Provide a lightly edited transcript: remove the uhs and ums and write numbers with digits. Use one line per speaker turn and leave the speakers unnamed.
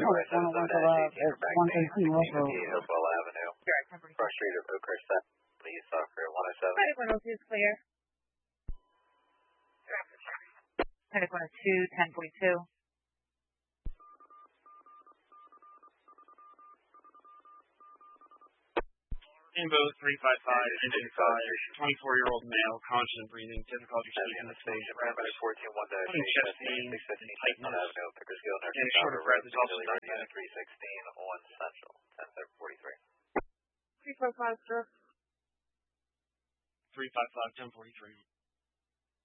107 or back to 1658 Hopewell Avenue. Cross Street of Oakhurst, please offer 107.
Medic 102 is clear. Medic 102, 1042.
Rainbow 355, 24-year-old male, conscious and breathing, difficulty sleeping in the face,
Paramedic 14-1
chest pain,
615 on Avenue, Pickersgill,
and short of breath is also
Unit 316 on Central, 1043.
345, sir.
355, 1043.